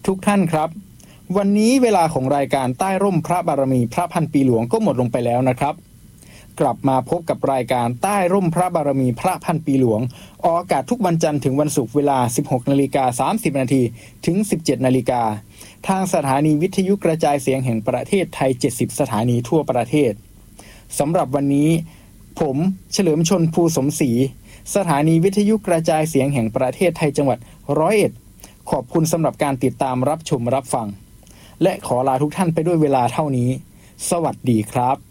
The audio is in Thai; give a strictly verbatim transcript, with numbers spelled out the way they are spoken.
ทุกท่านครับวันนี้เวลาของรายการใต้ร่มพระบารมีพระพันปีหลวงก็หมดลงไปแล้วนะครับกลับมาพบกับรายการใต้ร่มพระบารมีพระพันปีหลวงออกอากาศทุกวันจันทร์ถึงวันศุกร์เวลา สิบหกนาฬิกาสามสิบนาทีถึง สิบเจ็ดนาฬิกาทางสถานีวิทยุกระจายเสียงแห่งประเทศไทยเจ็ดสิบสถานีทั่วประเทศสำหรับวันนี้ผมเฉลิมชลภูสมศรีสถานีวิทยุกระจายเสียงแห่งประเทศไทยจังหวัดร้อยเอ็ดขอบคุณสำหรับการติดตามรับชมรับฟังและขอลาทุกท่านไปด้วยเวลาเท่านี้สวัสดีครับ